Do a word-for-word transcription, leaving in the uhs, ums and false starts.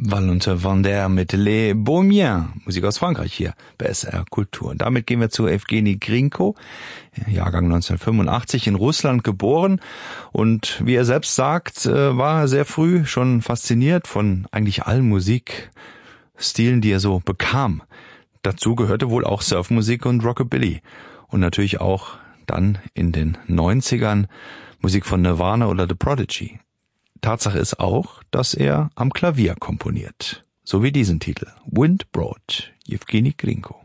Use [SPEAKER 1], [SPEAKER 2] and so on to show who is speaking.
[SPEAKER 1] Valentin Van Der mit Les Bohemiens, Musik aus Frankreich hier bei S R Kultur. Und damit gehen wir zu Evgeny Grinko, Jahrgang neunzehnhundertfünfundachtzig, in Russland geboren. Und wie er selbst sagt, war er sehr früh schon fasziniert von eigentlich allen Musikstilen, die er so bekam. Dazu gehörte wohl auch Surfmusik und Rockabilly. Und natürlich auch dann in den neunzigern Musik von Nirvana oder The Prodigy. Tatsache ist auch, dass er am Klavier komponiert. So wie diesen Titel. Wind Brought, Evgeny Grinko.